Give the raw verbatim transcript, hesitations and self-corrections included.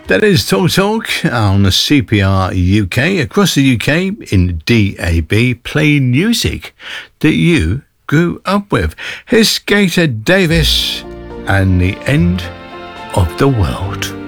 That is Talk Talk on the C P R U K. Across the U K in D A B, play music that you grew up with. Here's Gator Davis and The End of the World.